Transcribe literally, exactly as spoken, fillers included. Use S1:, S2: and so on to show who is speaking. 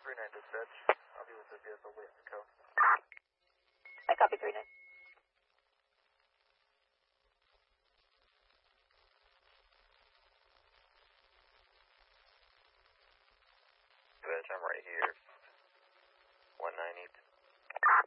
S1: three nine dispatch. I'll be with the vehicle waiting to go.
S2: I copy three nine.
S1: Dispatch, I'm right here. one ninety.